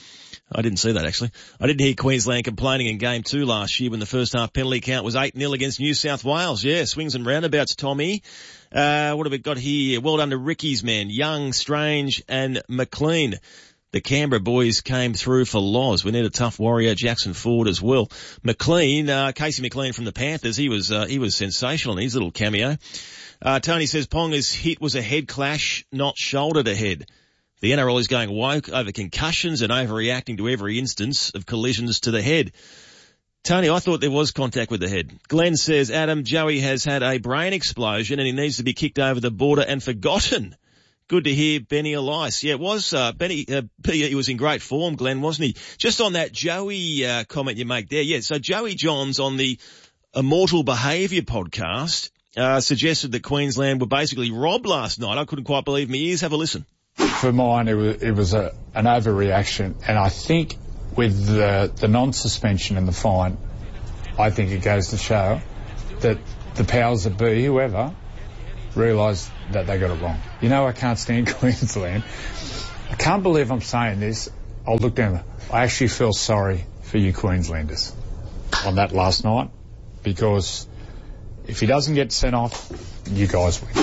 I didn't see that, actually. I didn't hear Queensland complaining in Game 2 last year when the first half penalty count was 8-0 against New South Wales. Yeah, swings and roundabouts, Tommy. What have we got here? Well done to Ricky's men, Young, Strange and McLean. The Canberra boys came through for Loz. We need a tough warrior, Jackson Ford as well. McLean, Casey McLean from the Panthers, he was sensational in his little cameo. Tony says Ponga's hit was a head clash, not shoulder to head. The NRL is going woke over concussions and overreacting to every instance of collisions to the head. Tony, I thought there was contact with the head. Glenn says, Adam, Joey has had a brain explosion and he needs to be kicked over the border and forgotten. Good to hear Benny Elias. Yeah, it was, Benny, he was in great form, Glenn, wasn't he? Just on that Joey, comment you make there. Yeah, so Joey Johns on the Immortal Behaviour podcast, suggested that Queensland were basically robbed last night. I couldn't quite believe my ears. Have a listen. For mine, it was an overreaction, and I think with the non-suspension and the fine, I think it goes to show that the powers that be, whoever, realised that they got it wrong. You know, I can't stand Queensland. I can't believe I'm saying this. I'll look down. I actually feel sorry for you Queenslanders on that last night, because if he doesn't get sent off, you guys win.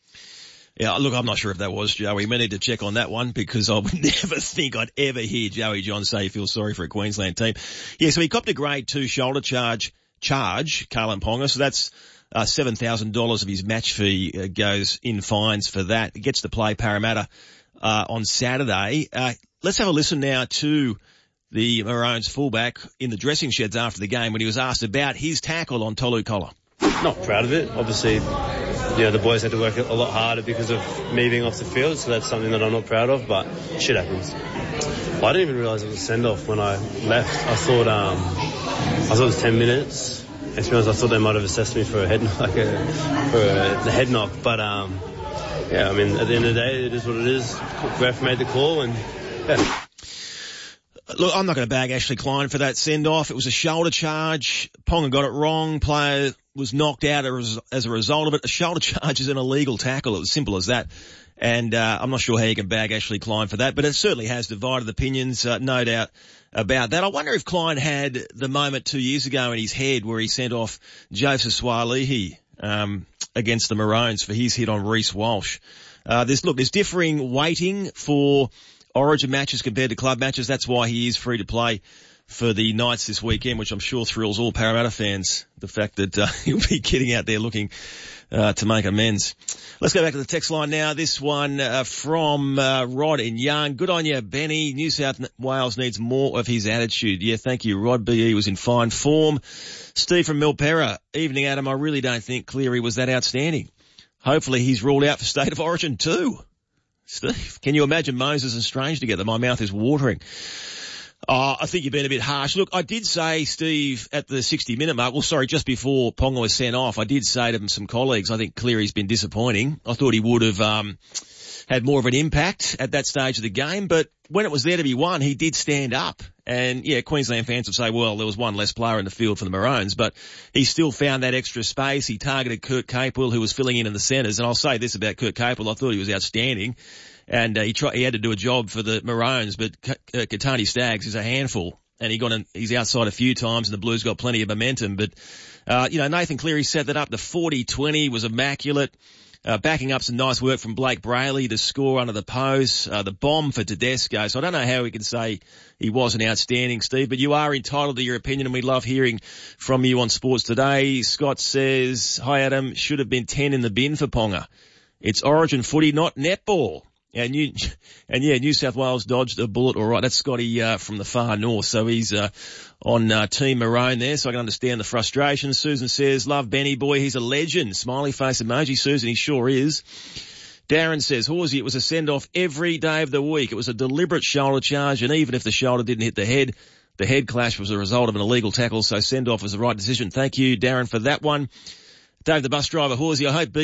Yeah, look, I'm not sure if that was Joey. We need to check on that one, because I would never think I'd ever hear Joey John say he feels sorry for a Queensland team. Yeah, so he copped a grade 2 shoulder charge, Kalyn Ponga. So that's $7,000 of his match fee goes in fines for that. He gets to play Parramatta on Saturday. Let's have a listen now to the Maroons fullback in the dressing sheds after the game when he was asked about his tackle on Tolu Kola. Not proud of it. Obviously, you know, the boys had to work a lot harder because of me being off the field, so that's something that I'm not proud of, but shit happens. I didn't even realise it was a send-off when I left. I thought it was 10 minutes. And to be honest, I thought they might have assessed me for a head knock, the head knock. But yeah, I mean, at the end of the day, it is what it is. Ref made the call, and yeah. Look, I'm not going to bag Ashley Klein for that send-off. It was a shoulder charge. Ponga got it wrong. Player was knocked out as a result of it. A shoulder charge is an illegal tackle. It was simple as that. And I'm not sure how you can bag Ashley Klein for that, but it certainly has divided opinions, no doubt about that. I wonder if Klein had the moment 2 years ago in his head where he sent off Joseph Suaalii against the Maroons for his hit on Reece Walsh. There's differing weighting for Origin matches compared to club matches. That's why he is free to play for the Knights this weekend, which I'm sure thrills all Parramatta fans, the fact that he'll be getting out there looking to make amends. Let's go back to the text line now. This one from Rod in Young. Good on you, Benny. New South Wales needs more of his attitude. Yeah, thank you, Rod. BE was in fine form. Steve from Milperra. Evening, Adam. I really don't think Cleary was that outstanding. Hopefully he's ruled out for State of Origin too. Steve, can you imagine Moses and Strange together? My mouth is watering. I think you've been a bit harsh. Look, I did say, Steve, at the 60-minute mark, just before Ponga was sent off, I did say to some colleagues, I think Cleary's been disappointing. I thought he would have had more of an impact at that stage of the game, but when it was there to be won, he did stand up. And, yeah, Queensland fans would say, well, there was one less player in the field for the Maroons, but he still found that extra space. He targeted Kurt Capewell, who was filling in the centres. And I'll say this about Kurt Capewell, I thought he was outstanding. And he had to do a job for the Maroons, but Katani Staggs is a handful, and he's outside a few times, and the Blues got plenty of momentum. But Nathan Cleary set that up. The 40-20 was immaculate, backing up some nice work from Blake Brayley, the score under the post, the bomb for Tedesco. So I don't know how we can say he wasn't outstanding, Steve, but you are entitled to your opinion, and we love hearing from you on Sports Today. Scott says, hi Adam, should have been 10 in the bin for Ponga. It's Origin footy, not netball. And New South Wales dodged a bullet all right. That's Scotty from the far north, so he's on Team Maroon there, so I can understand the frustration. Susan says, love Benny, boy, he's a legend. Smiley face emoji, Susan, he sure is. Darren says, Horsey, it was a send-off every day of the week. It was a deliberate shoulder charge, and even if the shoulder didn't hit the head clash was a result of an illegal tackle, so send-off was the right decision. Thank you, Darren, for that one. Dave, the bus driver, Horsey, I hope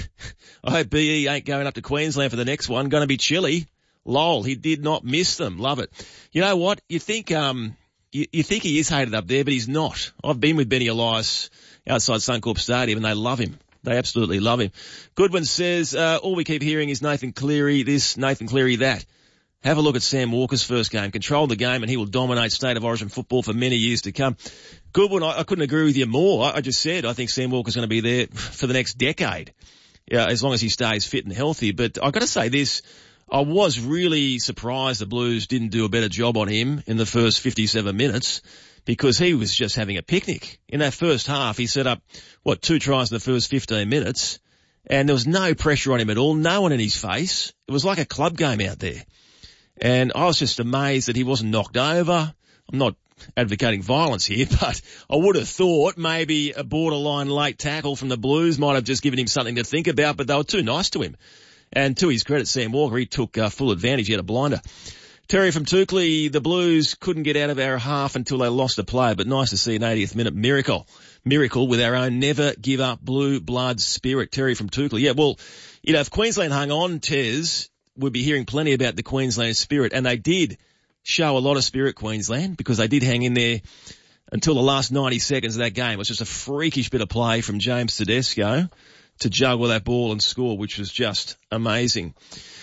BE ain't going up to Queensland for the next one. Going to be chilly. Lol, he did not miss them. Love it. You know what? You think he is hated up there, but he's not. I've been with Benny Elias outside Suncorp Stadium, and they love him. They absolutely love him. Goodwin says, all we keep hearing is Nathan Cleary this, Nathan Cleary that. Have a look at Sam Walker's first game. Control the game and he will dominate State of Origin football for many years to come. Goodwin, I couldn't agree with you more. I just said I think Sam Walker's going to be there for the next decade, as long as he stays fit and healthy. But I've got to say this, I was really surprised the Blues didn't do a better job on him in the first 57 minutes because he was just having a picnic. In that first half, he set up, 2 tries in the first 15 minutes, and there was no pressure on him at all, no one in his face. It was like a club game out there. And I was just amazed that he wasn't knocked over. I'm not advocating violence here, but I would have thought maybe a borderline late tackle from the Blues might have just given him something to think about, but they were too nice to him. And to his credit, Sam Walker, he took full advantage. He had a blinder. Terry from Toukley, the Blues couldn't get out of our half until they lost a player, but nice to see an 80th minute miracle with our own never give up blue blood spirit. Terry from Toukley. Yeah, well, if Queensland hung on, Tez, we'd be hearing plenty about the Queensland spirit, and they did show a lot of spirit, Queensland, because they did hang in there until the last 90 seconds of that game. It was just a freakish bit of play from James Tedesco to juggle that ball and score, which was just amazing.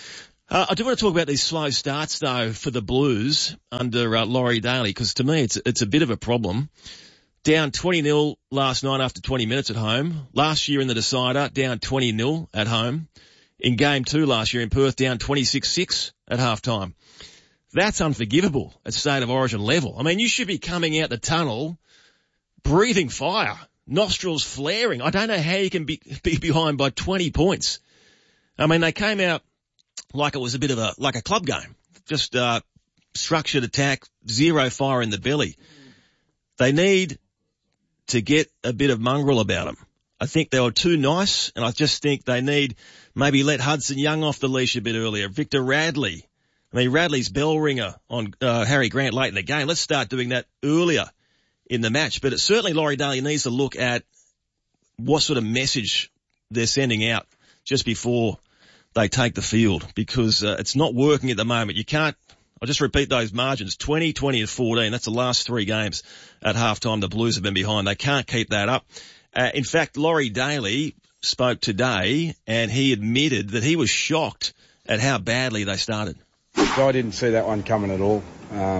I do want to talk about these slow starts, though, for the Blues under Laurie Daly, because to me it's a bit of a problem. Down 20-0 last night after 20 minutes at home. Last year in the decider, down 20-0 at home. In Game 2 last year in Perth, down 26-6 at halftime. That's unforgivable at State of Origin level. I mean, you should be coming out the tunnel breathing fire, nostrils flaring. I don't know how you can be behind by 20 points. I mean, they came out like it was a bit of like a club game. Just structured attack, zero fire in the belly. They need to get a bit of mongrel about them. I think they were too nice, and I just think they need maybe let Hudson Young off the leash a bit earlier. Victor Radley. I mean, Radley's bell ringer on Harry Grant late in the game. Let's start doing that earlier in the match. But certainly Laurie Daly needs to look at what sort of message they're sending out just before they take the field, because it's not working at the moment. You can't, I'll just repeat those margins, 20, 20 and 14. That's the last 3 games at halftime the Blues have been behind. They can't keep that up. In fact, Laurie Daly spoke today and he admitted that he was shocked at how badly they started. I didn't see that one coming at all.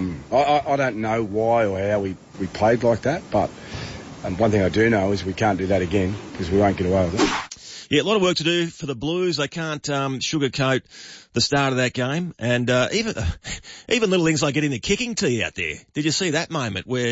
I don't know why or how we played like that, but one thing I do know is we can't do that again because we won't get away with it. Yeah, a lot of work to do for the Blues. They can't sugarcoat the start of that game, and even little things like getting the kicking tee out there. Did you see that moment where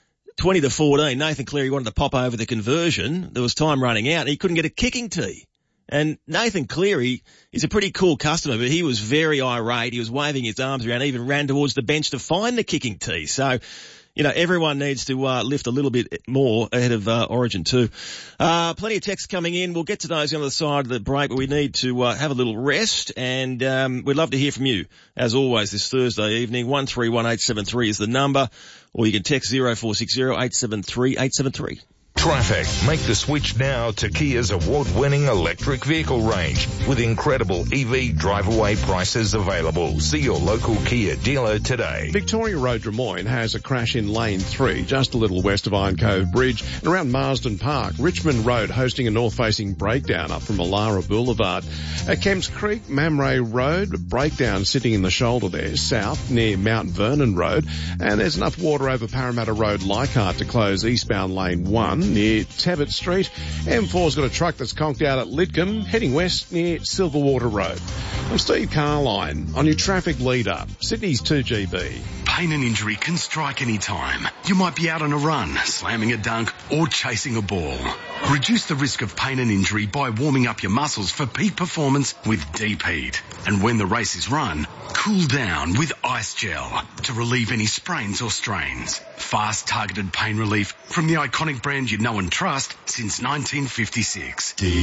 20-14, Nathan Cleary wanted to pop over the conversion? There was time running out, and he couldn't get a kicking tee. And Nathan Cleary is a pretty cool customer, but he was very irate. He was waving his arms around, even ran towards the bench to find the kicking tee. So, everyone needs to lift a little bit more ahead of Origin 2. Plenty of texts coming in. We'll get to those on the other side of the break, but we need to have a little rest, and we'd love to hear from you, as always, this Thursday evening. 131873 is the number, or you can text 0460 873 873. Traffic. Make the switch now to Kia's award-winning electric vehicle range with incredible EV drive-away prices available. See your local Kia dealer today. Victoria Road, Des Moines has a crash in lane 3, just a little west of Iron Cove Bridge and around Marsden Park. Richmond Road hosting a north-facing breakdown up from Alara Boulevard. At Kemps Creek, Mamre Road, breakdown sitting in the shoulder there, south near Mount Vernon Road. And there's enough water over Parramatta Road, Leichhardt, to close eastbound lane 1 near Tebbit Street. M4's got a truck that's conked out at Lidcombe, heading west near Silverwater Road. I'm Steve Carline on your traffic leader, Sydney's 2GB. Pain and injury can strike any time. You might be out on a run, slamming a dunk, or chasing a ball. Reduce the risk of pain and injury by warming up your muscles for peak performance with Deep Heat. And when the race is run, cool down with Ice Gel to relieve any sprains or strains. Fast, targeted pain relief from the iconic brand you know and trust since 1956. Deep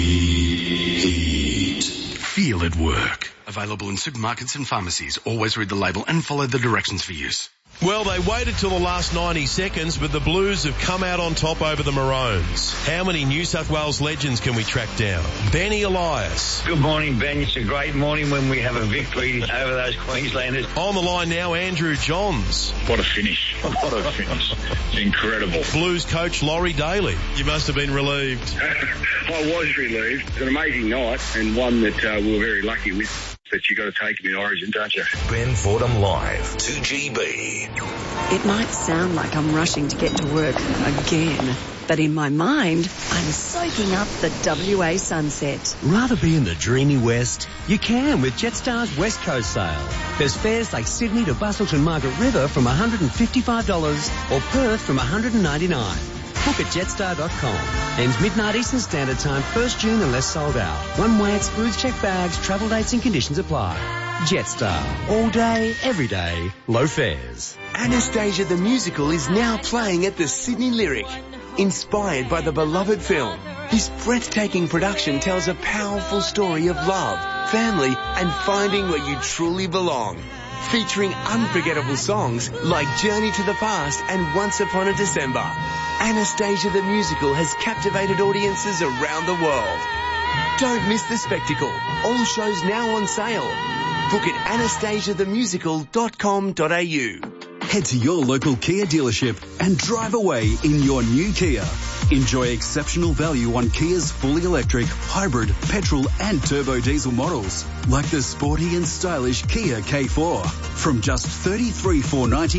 Heat. Feel it work. Available in supermarkets and pharmacies. Always read the label and follow the directions for use. Well, they waited till the last 90 seconds, but the Blues have come out on top over the Maroons. How many New South Wales legends can we track down? Benny Elias. Good morning, Ben. It's a great morning when we have a victory over those Queenslanders. On the line now, Andrew Johns. What a finish. What a finish. It's incredible. Blues coach Laurie Daly. You must have been relieved. I was relieved. It's an amazing night and one that we were very lucky with. but you got to take them in Origin, don't you? Ben Fordham Live, 2GB. It might sound like I'm rushing to get to work again, but in my mind, I'm soaking up the WA sunset. Rather be in the dreamy west? You can with Jetstar's West Coast sale. There's fares like Sydney to Busselton Margaret River from $155 or Perth from $199. Book at jetstar.com. Ends midnight Eastern Standard Time, 1st June unless sold out. One way excludes checked bags, travel dates and conditions apply. Jetstar. All day, every day, low fares. Anastasia the Musical is now playing at the Sydney Lyric. Inspired by the beloved film, this breathtaking production tells a powerful story of love, family and finding where you truly belong. Featuring unforgettable songs like Journey to the Past and Once Upon a December. Anastasia the Musical has captivated audiences around the world. Don't miss the spectacle. All shows now on sale. Book at anastasiathemusical.com.au. Head to your local Kia dealership and drive away in your new Kia. Enjoy exceptional value on Kia's fully electric, hybrid, petrol and turbo diesel models, like the sporty and stylish Kia K4 from just $33,490